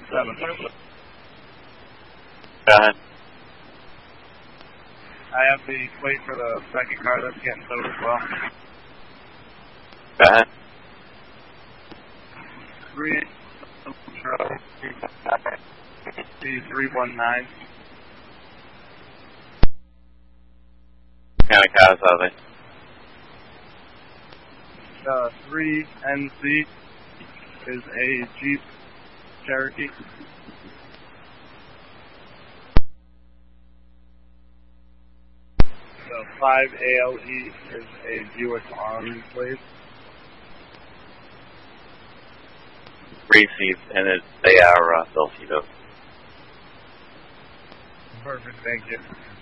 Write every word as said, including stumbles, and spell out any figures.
seven. Go ahead. I have the plate for the second car that's getting towed as well. Go ahead. Three, three one nine. What kind of cars are they? Uh, three N C is a Jeep Cherokee. The five A L E is a Buick Army plate. Three seats, and it, they are uh, self-heat up. Perfect, thank you.